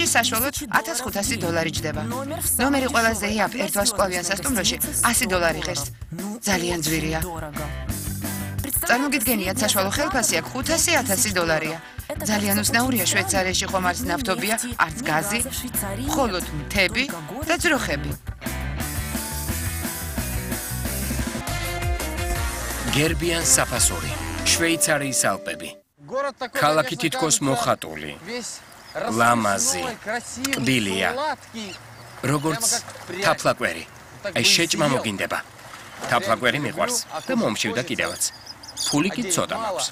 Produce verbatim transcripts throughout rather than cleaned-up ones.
საშუალოდ ათას ხუთასი დოლარი ჯდება. ნომერი ყველაზე იაფ ერთ ვარსკვლავიან სასტუმროში ასი დოლარი ღირს. ძალიან ძვირია. წარმოგიდგენიათ, საშუალო ხელფასი აქ ხუთასი ათასი დოლარია. ძალიან უცნაურია შვეიცარიაში ხომ არც ნავთობია, არც გაზი, მხოლოდ მთები და ძროხები. გერბიან საფასური, შვეიცარიის ალპები. ქალაქი თითქოს მოხატული. ლამაზი, ტკბილია. როგორც თაფლაკვერი. აი შეჭმა მოგინდება. თაფლაკვერი მიყვარს და მომშივდა კიდევაც. ფული კი ცოტა მაქვს.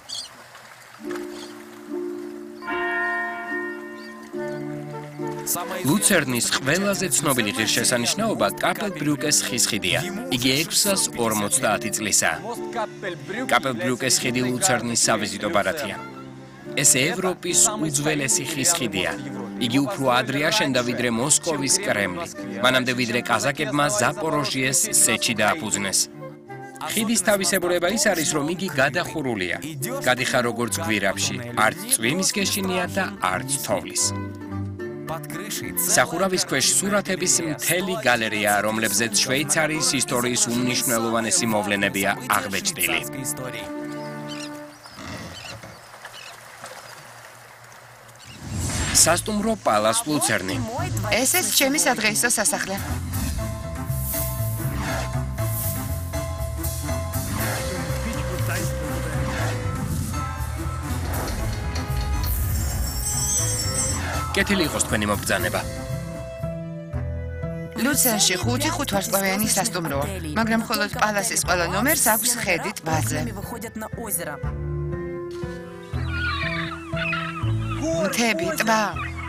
ლუცერნის ყველაზე ცნობილი ღირსშესანიშნაობა კაპელბრიუკეს ხის ხიდია. იგი ექვსას ორმოცდაათი წლისაა. კაპელბრიუკეს ხიდი ლუცერნის სავიზიტო ბარათია. ეს ევროპის უძველესი ხის ხიდია. იგი უფრო ადრე აშენდა ვიდრე მოსკოვის კრემლი. მანამდე ვიდრე კაზაკებმა ზაპოროჟიეს სეჩი დააფუძნეს. ხიდის თავისებურება ის არის, რომ იგი გადახურულია. გადიხარ როგორც გვირაბში, არც წვიმის გეშინია და არც თოვლის. სახურავის ქვეშ სურათების მთელი გალერეა, რომლებზეც შვეიცარიის ისტორიის უმნიშვნელოვანესი მოვლენებია აღბეჭდილი. სასტუმრო პალას ლუცერნი. ეს ეს ჩემი სადღეისო სასახლე. კეთილი იყოს თქვენი მობრძანება. ლუცერნში ხუთი ხუთვარსკვლავიანი სასტუმროა, მაგრამ მხოლოდ პალასის ყველა ნომერს აქვს ხედი ტბაზე. მთები, ტბა.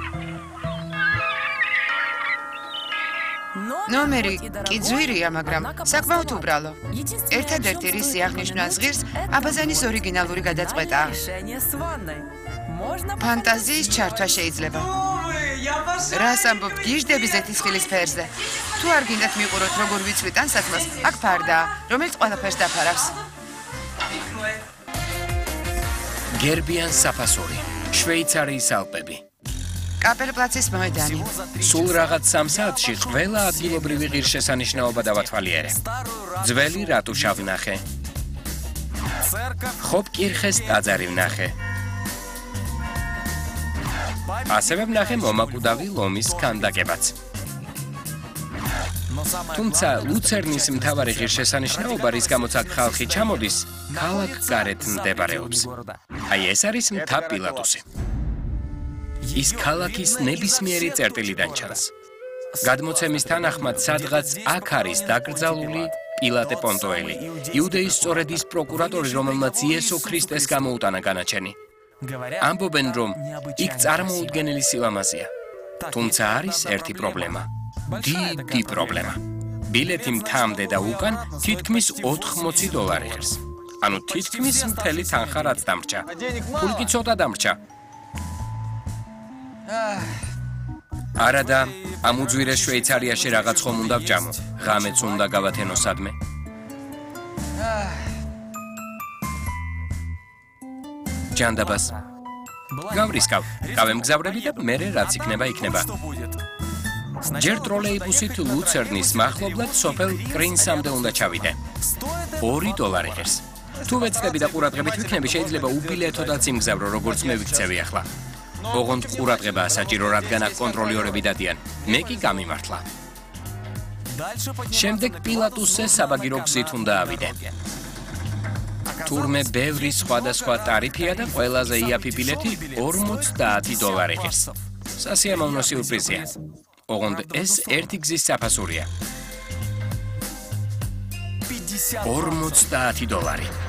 ნომერი კი ძვირია, მაგრამ საკმაოდ უბრალო. ერთადერთი რისი აღნიშნავს ღირს, აბაზანის ორიგინალური გადაწყვეტაა. ფანტაზიის ჩართვა შეიძლება. რას ამბობთ გიჟდები ზეთისხილის ფერზე? თუ არ გინდათ მიყუროთ როგორ ვიცვით ანსაცმელს, აქ ფარდაა, რომელიც ყველაფერს დაფარავს. გერბიან საფასური, შვეიცარიის ალპები. კაპელპლაცის მოედანი. სულ რაღაც სამ საათში ყველა ადგილობრივი ღირსშესანიშნაობა დავათვალიერე. ძველი რატუშა ვნახე. ხოპკირხეს ტაძარი ვნახე. ასევე ვნახე მომაკვდავი ლომის ქანდაკებაც. თუმცა ლუცერნის მთავარი ღირსშესანიშნაობა, რის გამოც აქ ხალხი ჩამოდის, ქალაქ გარეთ მდებარეობს. აი ეს არის მთა პილატუსი. ის ქალაქის ნებისმიერი წერტილიდან ჩანს. გადმოცემის თანახმად, სადღაც აქ არის დაკრძალული პილატე პონტოელი, იუდეის სწორედის პროკურატორი, რომელმაც იესო ქრისტეს გამოუტანა განაჩენი. ამბობენ, რომ იქ წარმოუდგენელი სილამაზეა. თუმცა არის ერთი პრობლემა. დიდი პრობლემა. ბილეთი მთამდე და უკან თითქმის ოთხმოცი დოლარი ღირს. ანუ თითქმის მთელი თანხა რაც დამრჩა. ფული კი ცოტა დამრჩა. არადა, ამ უძვირეს შვეიცარიაში რაღაც ხომ უნდა ვჭამო. ღამეც უნდა გავათენო სადმე. ჯანდაბას. გავრისკავ, გავემგზავრები და მერე რაც იქნება, იქნება. ჯერ ტროლეიბუსით ლუცერნის მახლობლად სოფელ კრინსამდე უნდა ჩავიდე. ორი დოლარი ღირს. თუ ვეცდები და ყურადღებით ვიქნები, შეიძლება უბილეთოდაც იმგზავრო, როგორც მე ვიქცევი ახლა. ოღონდ ყურადღებაა საჭირო, რადგან აქ კონტროლიორები დადიან. მე კი გამიმართლა. შემდეგ პილატუსზე საბაგირო გზით უნდა ავიდე. თურმე ბევრი სხვადასხვა ტარიფია და ყველაზე იაფი ბილეთი ორმოცდაათი დოლარი ღირს. სასიამოვნო სიურპრიზია. ოღონდ ეს ერთი გზის საფასურია. ორმოცდაათი დოლარი.